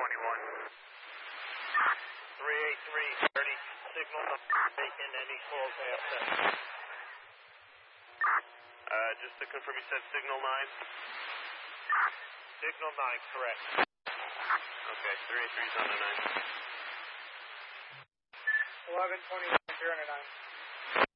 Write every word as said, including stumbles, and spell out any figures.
twenty-one. three eight three, thirty, signal not taken, any calls after. Uh, just to confirm, you said signal nine? Signal nine, correct. Okay, three eight three is on the nine. eleven twenty-one, zero nine.